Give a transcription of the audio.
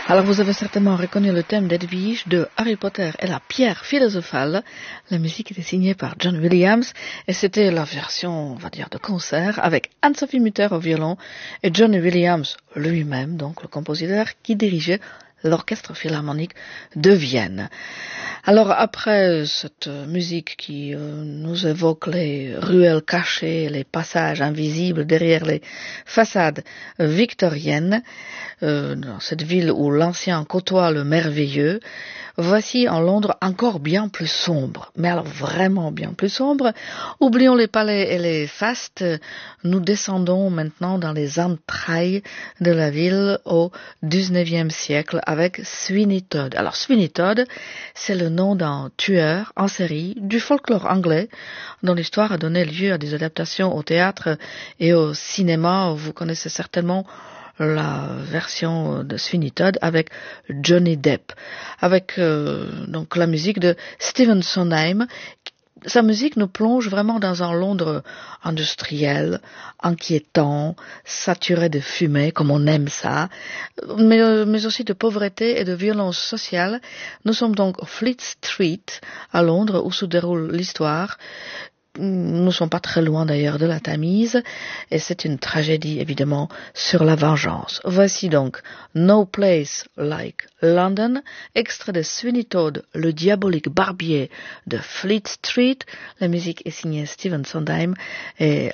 Alors vous avez certainement reconnu le thème d'Edwige de Harry Potter et la pierre philosophale. La musique était signée par John Williams et c'était la version, on va dire, de concert avec Anne-Sophie Mutter au violon et John Williams lui-même, donc le compositeur qui dirigeait l'Orchestre Philharmonique de Vienne. Alors après cette musique qui nous évoque les ruelles cachées, les passages invisibles derrière les façades victoriennes, dans cette ville où l'ancien côtoie le merveilleux, voici en Londres encore bien plus sombre, mais alors vraiment bien plus sombre. Oublions les palais et les fastes, nous descendons maintenant dans les entrailles de la ville au XIXe siècle avec Sweeney Todd. Alors Sweeney Todd, c'est le nom d'un tueur en série du folklore anglais dont l'histoire a donné lieu à des adaptations au théâtre et au cinéma. Vous connaissez certainement la version de Sweeney Todd avec Johnny Depp, avec donc la musique de Stephen Sondheim. Sa musique nous plonge vraiment dans un Londres industriel, inquiétant, saturé de fumée, comme on aime ça, mais aussi de pauvreté et de violence sociale. Nous sommes donc au Fleet Street, à Londres, où se déroule l'histoire. Nous ne sommes pas très loin d'ailleurs de la Tamise, et c'est une tragédie évidemment sur la vengeance. Voici donc No Place Like London, extrait de Sweeney Todd, le diabolique barbier de Fleet Street. La musique est signée Stephen Sondheim et